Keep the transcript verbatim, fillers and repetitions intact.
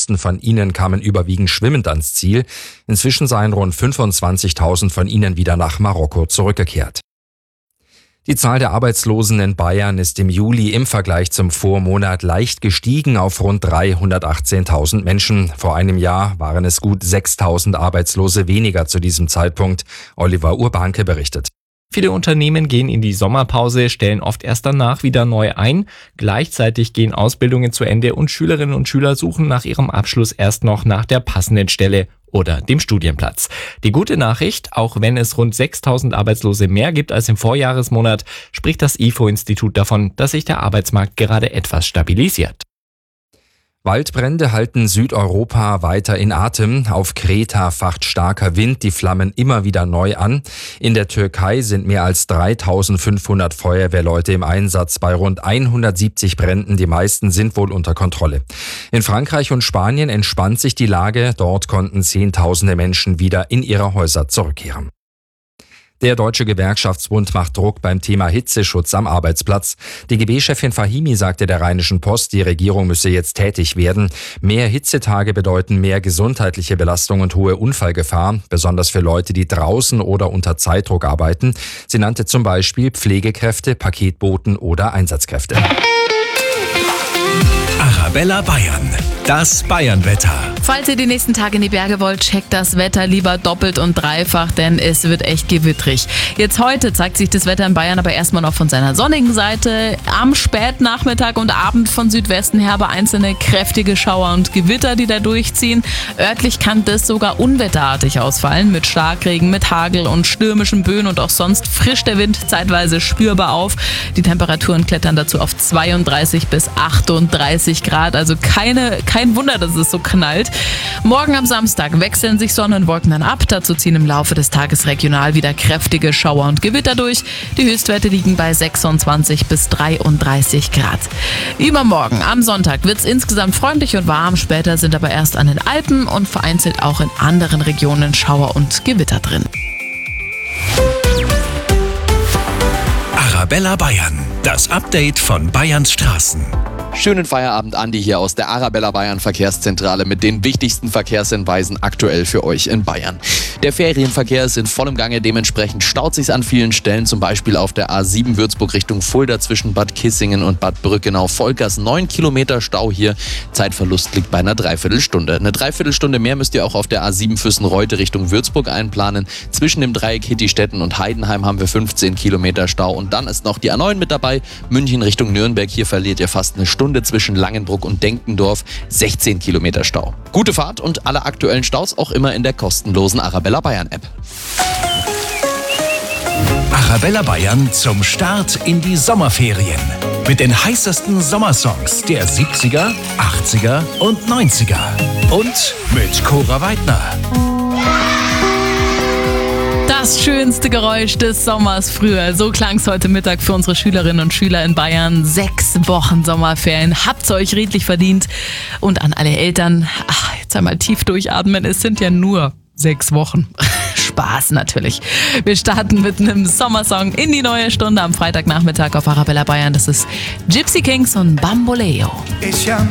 meisten von ihnen kamen überwiegend schwimmend ans Ziel. Inzwischen seien rund fünfundzwanzigtausend von ihnen wieder nach Marokko zurückgekehrt. Die Zahl der Arbeitslosen in Bayern ist im Juli im Vergleich zum Vormonat leicht gestiegen auf rund dreihundertachtzehntausend Menschen. Vor einem Jahr waren es gut sechstausend Arbeitslose weniger zu diesem Zeitpunkt. Oliver Urbanke berichtet. Viele Unternehmen gehen in die Sommerpause, stellen oft erst danach wieder neu ein. Gleichzeitig gehen Ausbildungen zu Ende und Schülerinnen und Schüler suchen nach ihrem Abschluss erst noch nach der passenden Stelle oder dem Studienplatz. Die gute Nachricht, auch wenn es rund sechstausend Arbeitslose mehr gibt als im Vorjahresmonat, spricht das I F O-Institut davon, dass sich der Arbeitsmarkt gerade etwas stabilisiert. Waldbrände halten Südeuropa weiter in Atem. Auf Kreta facht starker Wind die Flammen immer wieder neu an. In der Türkei sind mehr als dreitausendfünfhundert Feuerwehrleute im Einsatz bei rund hundertsiebzig Bränden. Die meisten sind wohl unter Kontrolle. In Frankreich und Spanien entspannt sich die Lage. Dort konnten Zehntausende Menschen wieder in ihre Häuser zurückkehren. Der Deutsche Gewerkschaftsbund macht Druck beim Thema Hitzeschutz am Arbeitsplatz. Die G B-Chefin Fahimi sagte der Rheinischen Post, die Regierung müsse jetzt tätig werden. Mehr Hitzetage bedeuten mehr gesundheitliche Belastung und hohe Unfallgefahr, besonders für Leute, die draußen oder unter Zeitdruck arbeiten. Sie nannte zum Beispiel Pflegekräfte, Paketboten oder Einsatzkräfte. Arabella Bayern, das Bayernwetter. Falls ihr die nächsten Tage in die Berge wollt, checkt das Wetter lieber doppelt und dreifach, denn es wird echt gewittrig. Jetzt heute zeigt sich das Wetter in Bayern aber erstmal noch von seiner sonnigen Seite. Am Spätnachmittag und Abend von Südwesten her aber einzelne kräftige Schauer und Gewitter, die da durchziehen. Örtlich kann das sogar unwetterartig ausfallen, mit Starkregen, mit Hagel und stürmischen Böen und auch sonst frischt der Wind zeitweise spürbar auf. Die Temperaturen klettern dazu auf zweiunddreißig bis achtunddreißig Grad, also keine, kein Wunder, dass es so knallt. Morgen am Samstag wechseln sich Sonne und Wolken dann ab. Dazu ziehen im Laufe des Tages regional wieder kräftige Schauer und Gewitter durch. Die Höchstwerte liegen bei sechsundzwanzig bis dreiunddreißig Grad. Übermorgen am Sonntag wird es insgesamt freundlich und warm. Später sind aber erst an den Alpen und vereinzelt auch in anderen Regionen Schauer und Gewitter drin. Arabella Bayern, das Update von Bayerns Straßen. Schönen Feierabend, Andi hier aus der Arabella Bayern Verkehrszentrale mit den wichtigsten Verkehrshinweisen aktuell für euch in Bayern. Der Ferienverkehr ist in vollem Gange, dementsprechend staut sich's an vielen Stellen, zum Beispiel auf der A sieben Würzburg Richtung Fulda zwischen Bad Kissingen und Bad Brückenau. Vollgas neun Kilometer Stau hier, Zeitverlust liegt bei einer Dreiviertelstunde. Eine Dreiviertelstunde mehr müsst ihr auch auf der A sieben Füssen-Reute Richtung Würzburg einplanen. Zwischen dem Dreieck Hittistetten und Heidenheim haben wir fünfzehn Kilometer Stau und dann ist noch die A neun mit dabei. München Richtung Nürnberg, hier verliert ihr fast eine Stunde. Zwischen Langenbruck und Denkendorf, sechzehn Kilometer Stau. Gute Fahrt und alle aktuellen Staus auch immer in der kostenlosen Arabella Bayern App. Arabella Bayern zum Start in die Sommerferien. Mit den heißesten Sommersongs der siebziger, achtziger und neunziger. Und mit Cora Weidner. Das schönste Geräusch des Sommers früher. So klang es heute Mittag für unsere Schülerinnen und Schüler in Bayern. Sechs Wochen Sommerferien. Habt's euch redlich verdient. Und an alle Eltern, ach, jetzt einmal tief durchatmen. Es sind ja nur sechs Wochen. Spaß natürlich. Wir starten mit einem Sommersong in die neue Stunde am Freitagnachmittag auf Arabella Bayern. Das ist Gypsy Kings und Bamboleo. Ich amo